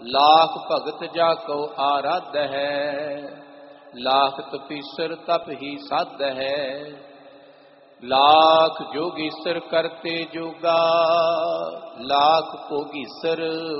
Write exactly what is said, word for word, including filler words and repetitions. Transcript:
लाख भगत जाको आराध है, लाख तपीसर तप ही साध है। लाख जोगीसर करते जोगा, लाख भोगीसर